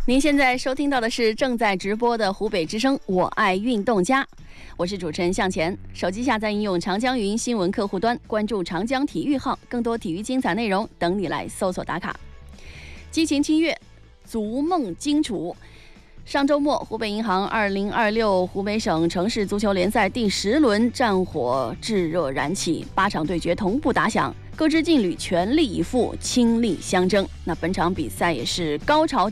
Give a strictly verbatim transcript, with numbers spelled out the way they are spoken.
您现在收听到的是正在直播的湖北之声我爱运动家，我是主持人向前。手机下载应用长江语音新闻客户端，关注长江体育号，更多体育精彩内容等你来搜索打卡。激情侵越，逐梦荆楚。上周末，湖北银行二零二六湖北省城市足球联赛第十轮战火炙热燃起，八场对决同步打响，各支劲旅全力以赴，倾力相争。那本场比赛也是高潮